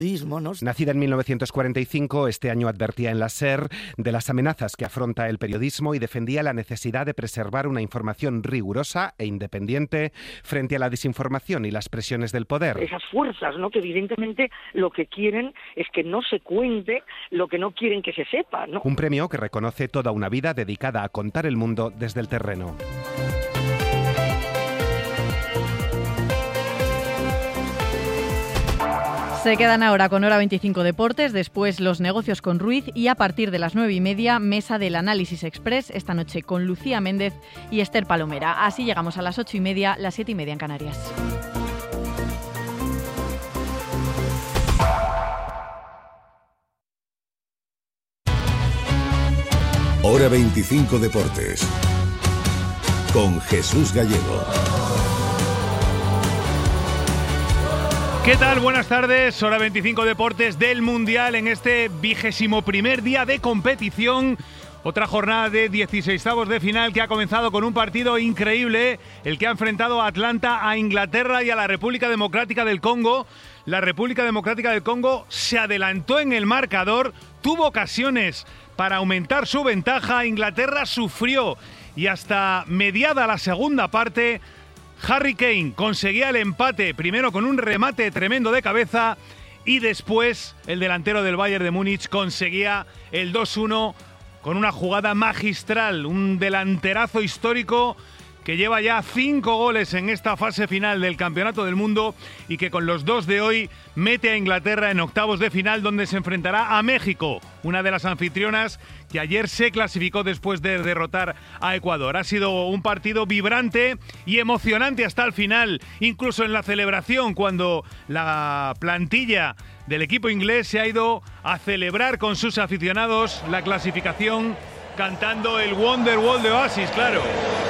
¿no? Nacida en 1945, este año advertía en la SER de las amenazas que afronta el periodismo y defendía la necesidad de preservar una información rigurosa e independiente frente a la desinformación y las presiones del poder. Esas fuerzas, ¿no?, que evidentemente lo que quieren es que no se cuente lo que no quieren que se sepa, ¿no? Un premio que reconoce toda una vida dedicada a contar el mundo desde el terreno. Se quedan ahora con Hora 25 Deportes, después los negocios con Ruiz y a partir de las 9:30, Mesa del Análisis Express, esta noche con Lucía Méndez y Esther Palomera. Así llegamos a las 8:30, las 7:30 en Canarias. Hora 25 Deportes con Jesús Gallego. ¿Qué tal? Buenas tardes, Hora 25 Deportes del Mundial en este 21º día de competición. Otra jornada de 16avos de final que ha comenzado con un partido increíble, el que ha enfrentado a Atlanta, a Inglaterra y a la República Democrática del Congo. La República Democrática del Congo se adelantó en el marcador, tuvo ocasiones para aumentar su ventaja, Inglaterra sufrió y hasta mediada la segunda parte, Harry Kane conseguía el empate, primero con un remate tremendo de cabeza y después el delantero del Bayern de Múnich conseguía el 2-1 con una jugada magistral, un delanterazo histórico que lleva ya 5 goles en esta fase final del Campeonato del Mundo y que con los 2 de hoy mete a Inglaterra en octavos de final, donde se enfrentará a México, una de las anfitrionas que ayer se clasificó después de derrotar a Ecuador. Ha sido un partido vibrante y emocionante hasta el final, incluso en la celebración, cuando la plantilla del equipo inglés se ha ido a celebrar con sus aficionados la clasificación cantando el Wonderwall de Oasis, claro.